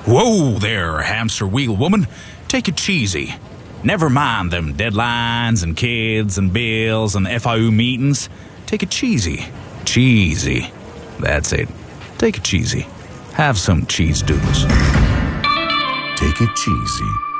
Whoa there, hamster wheel woman. Take it cheesy. Never mind them deadlines and kids and bills and FIU meetings. Take it cheesy. Cheesy. That's it. Take it cheesy. Have some cheese doodles. Take it cheesy.